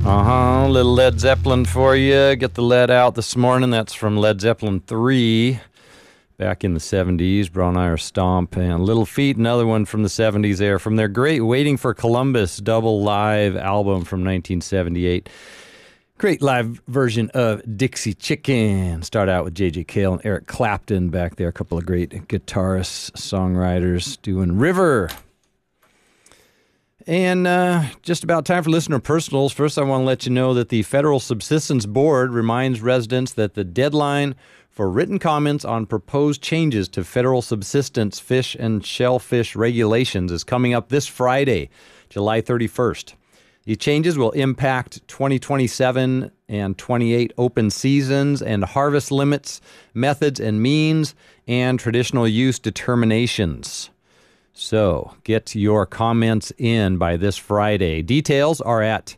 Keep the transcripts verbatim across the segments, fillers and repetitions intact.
Uh-huh, little Led Zeppelin for you. Get the lead out this morning. That's from Led Zeppelin three, back in the seventies. Braun Irish Stomp. And Little Feat, another one from the seventies there, from their great Waiting for Columbus double live album from nineteen seventy-eight. Great live version of Dixie Chicken. Start out with J J Cale and Eric Clapton back there. A couple of great guitarists, songwriters doing River. And uh, just about time for listener personals. First, I want to let you know that the Federal Subsistence Board reminds residents that the deadline for written comments on proposed changes to federal subsistence fish and shellfish regulations is coming up this Friday, July thirty-first. The changes will impact twenty twenty-seven and twenty-eight open seasons and harvest limits, methods and means, and traditional use determinations. So get your comments in by this Friday. Details are at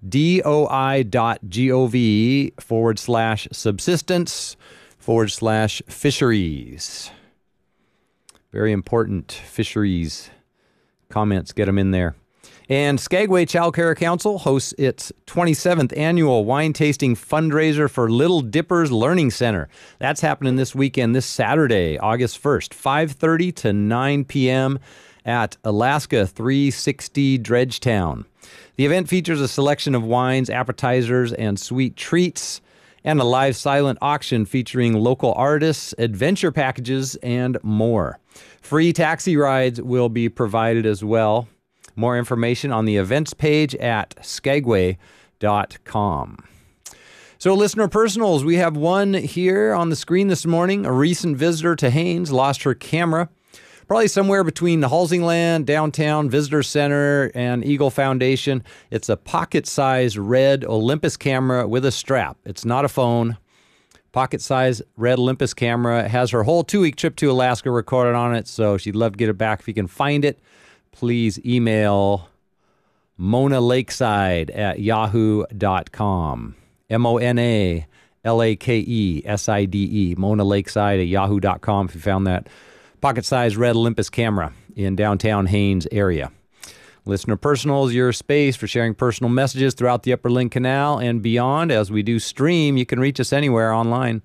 doi.gov forward slash subsistence forward slash fisheries. Very important fisheries comments. Get them in there. And Skagway Child Care Council hosts its twenty-seventh annual wine tasting fundraiser for Little Dippers Learning Center. That's happening this weekend, this Saturday, August first, five thirty to nine p.m. at Alaska three sixty Dredgetown. The event features a selection of wines, appetizers, and sweet treats, and a live silent auction featuring local artists, adventure packages, and more. Free taxi rides will be provided as well. More information on the events page at skagway dot com. So, listener personals, we have one here on the screen this morning. A recent visitor to Haines lost her camera, probably somewhere between the Halsingland, Downtown Visitor Center, and Eagle Foundation. It's a pocket-sized red Olympus camera with a strap. It's not a phone. Pocket-sized red Olympus camera. It has her whole two-week trip to Alaska recorded on it, so she'd love to get it back. If you can find it, please email Mona Lakeside at yahoo dot com. M O N A L A K E S I D E. Mona Lakeside at yahoo dot com if you found that pocket-sized red Olympus camera in downtown Haines area. Listener Personal is your space for sharing personal messages throughout the Upper Lynn Canal and beyond. As we do stream, you can reach us anywhere online.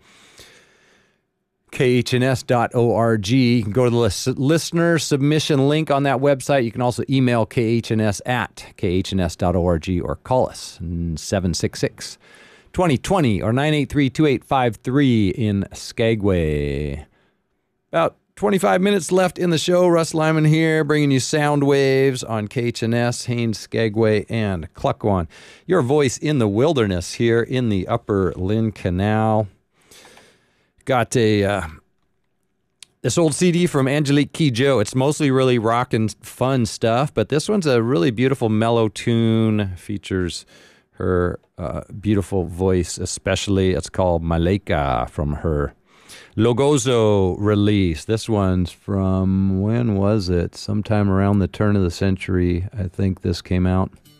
K H N S dot org. You can go to the lis- listener submission link on that website. You can also email K H N S at K H N S dot org or call us seven six six, two zero two zero or nine eight three, two eight five three in Skagway. About twenty-five minutes left in the show. Russ Lyman here, bringing you sound waves on K H N S, Haines, Skagway, and Klukwan. Your voice in the wilderness here in the Upper Lynn Canal. Got a uh, this old C D from Angelique Kidjo. It's mostly really rock and fun stuff, but this one's a really beautiful mellow tune. Features her uh, beautiful voice, especially. It's called Maleka from her Logozo release. This one's from, when was it? Sometime around the turn of the century, I think this came out.